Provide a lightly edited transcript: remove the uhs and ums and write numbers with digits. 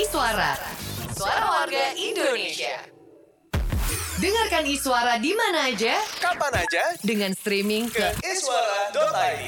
Iswara, suara warga Indonesia. Dengarkan Iswara di mana aja, kapan aja, dengan streaming ke iswara.id.